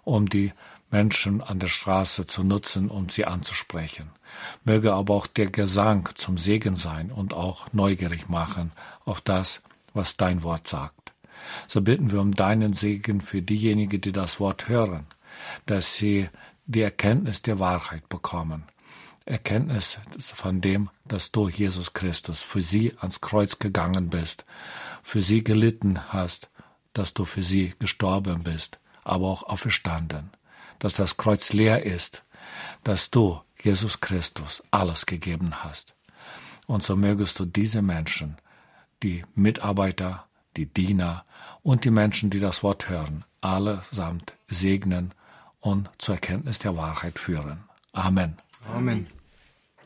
um die Menschen an der Straße zu nutzen, um sie anzusprechen. Möge aber auch der Gesang zum Segen sein und auch neugierig machen auf das, was dein Wort sagt. So bitten wir um deinen Segen für diejenigen, die das Wort hören, dass sie die Erkenntnis der Wahrheit bekommen. Erkenntnis von dem, dass du, Jesus Christus, für sie ans Kreuz gegangen bist, für sie gelitten hast, dass du für sie gestorben bist, aber auch auferstanden, dass das Kreuz leer ist, dass du, Jesus Christus, alles gegeben hast. Und so mögest du diese Menschen, die Mitarbeiter, die Diener und die Menschen, die das Wort hören, allesamt segnen und zur Erkenntnis der Wahrheit führen. Amen. Amen.